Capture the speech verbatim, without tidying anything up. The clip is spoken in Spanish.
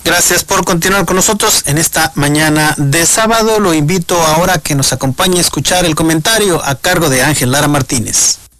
Gracias por continuar con nosotros en esta mañana de sábado. Lo invito ahora a que nos acompañe a escuchar el comentario a cargo de Ángel Lara Martínez.